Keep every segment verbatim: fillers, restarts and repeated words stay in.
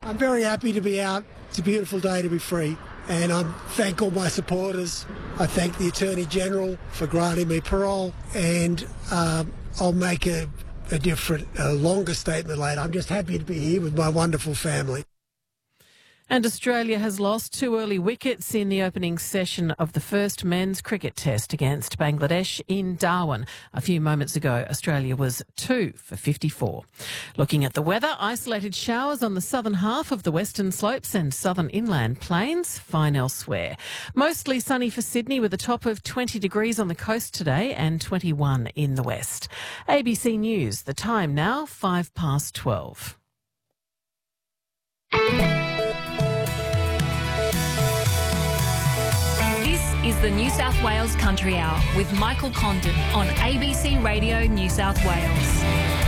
I'm very happy to be out. It's a beautiful day to be free. And I thank all my supporters. I thank the Attorney-General for granting me parole. And um, I'll make a, a different, a longer statement later. I'm just happy to be here with my wonderful family. And Australia has lost two early wickets in the opening session of the first men's cricket test against Bangladesh in Darwin. A few moments ago, Australia was two for fifty-four. Looking at the weather, isolated showers on the southern half of the western slopes and southern inland plains, fine elsewhere. Mostly sunny for Sydney with a top of twenty degrees on the coast today and twenty-one in the west. A B C News, the time now, five past twelve. Is the New South Wales Country Hour with Michael Condon on A B C Radio New South Wales.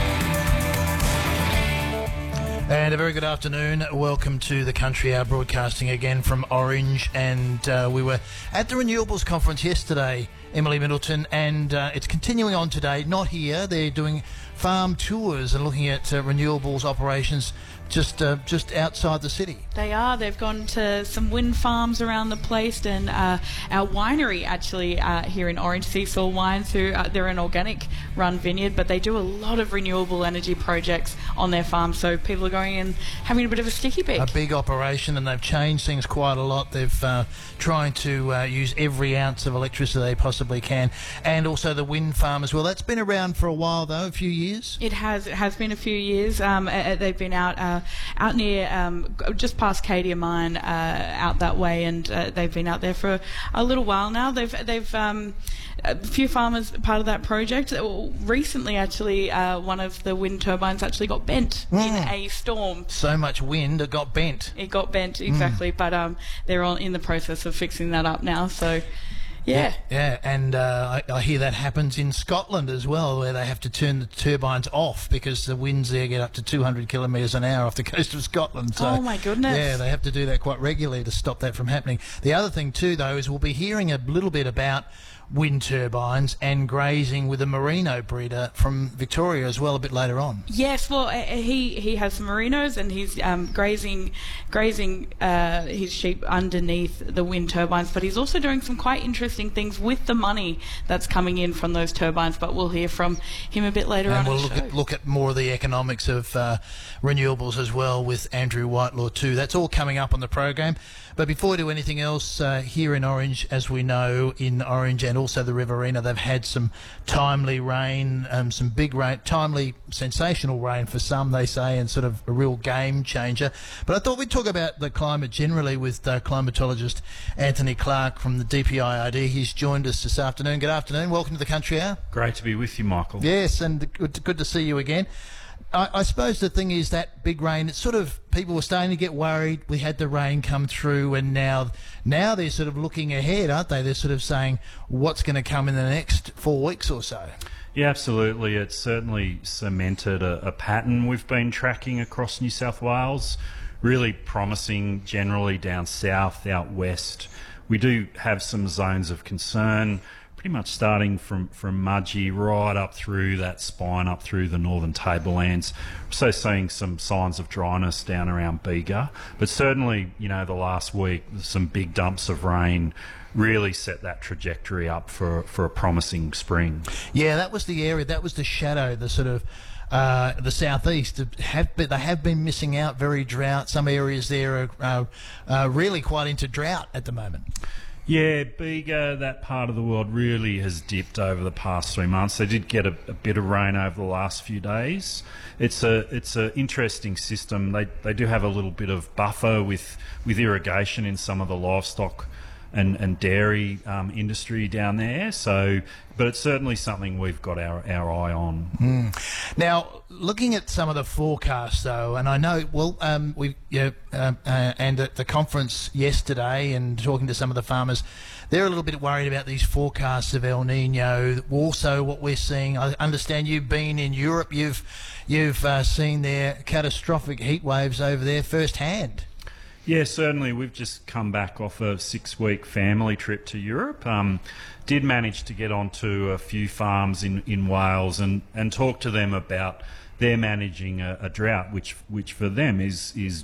And a very good afternoon. Welcome to the Country Hour, broadcasting again from Orange. And uh, we were at the Renewables Conference yesterday, Emily Middleton, and uh, it's continuing on today. Not here. They're doing farm tours and looking at uh, renewables operations just uh, just outside the city. They are. They've gone to some wind farms around the place, and uh, our winery actually uh, here in Orange, Seesaw Wines, who uh, they're an organic run vineyard, but they do a lot of renewable energy projects on their farm. So people are going and having a bit of a sticky pick. A big operation, and they've changed things quite a lot. They've uh, trying to uh, use every ounce of electricity they possibly can, and also the wind farm as well. That's been around for a while, though, a few years. It has. It has been a few years. Um, uh, they've been out. Uh, out near um, just past Cadia Mine, uh, out that way, and uh, they've been out there for a little while now. They've they've um, a few farmers part of that project. Recently, actually, uh, one of the wind turbines actually got bent mm. in a storm. So much wind, it got bent. It got bent, exactly. Mm. But um, they're all in the process of fixing that up now. So. Yeah. yeah, yeah, and uh, I, I hear that happens in Scotland as well, where they have to turn the turbines off because the winds there get up to two hundred kilometres an hour off the coast of Scotland. So, oh my goodness! Yeah, they have to do that quite regularly to stop that from happening. The other thing too, though, is we'll be hearing a little bit about wind turbines and grazing with a merino breeder from Victoria as well a bit later on. Yes, well, uh, he he has some merinos, and he's um, grazing grazing uh, his sheep underneath the wind turbines, but he's also doing some quite interesting things with the money that's coming in from those turbines, but we'll hear from him a bit later and on. And we'll look at, look at more of the economics of uh, renewables as well with Andrew Whitelaw too. That's all coming up on the program. But before we do anything else, uh, here in Orange, as we know, in Orange and also the Riverina, they've had some timely rain, um, some big rain, timely, sensational rain for some, they say, and sort of a real game changer. But I thought we'd talk about the climate generally with uh, climatologist Anthony Clark from the D P I R D. He's joined us this afternoon. Good afternoon. Welcome to the Country Hour. Great to be with you, Michael. Yes, and good, good to see you again. I, I suppose the thing is that big rain, it's sort of, people were starting to get worried. We had the rain come through, and now now they're sort of looking ahead, aren't they? They're sort of saying what's going to come in the next four weeks or so. Yeah, absolutely. It's certainly cemented a, a pattern we've been tracking across New South Wales, really promising generally down south, out west. We do have some zones of concern, pretty much starting from, from Mudgee right up through that spine, up through the northern tablelands. So seeing some signs of dryness down around Bega. But certainly, you know, the last week, some big dumps of rain really set that trajectory up for, for a promising spring. Yeah, that was the area, that was the shadow, the sort of Uh, the southeast have been, they have been missing out, very drought. Some areas there are uh, uh, really quite into drought at the moment. Yeah, Bega, that part of the world really has dipped over the past three months. They did get a, a bit of rain over the last few days. It's a it's an interesting system. They they do have a little bit of buffer with with irrigation in some of the livestock and and dairy um, industry down there. So, but it's certainly something we've got our, our eye on. Mm. Now, looking at some of the forecasts, though, and I know, well, um, we you know, uh, uh, and at the conference yesterday, and talking to some of the farmers, they're a little bit worried about these forecasts of El Nino. Also, what we're seeing, I understand you've been in Europe. You've you've uh, seen their catastrophic heat waves over there firsthand. Yeah, certainly. We've just come back off a six-week family trip to Europe. Um, did manage to get onto a few farms in, in Wales and, and talk to them about they're managing a, a drought, which which for them is is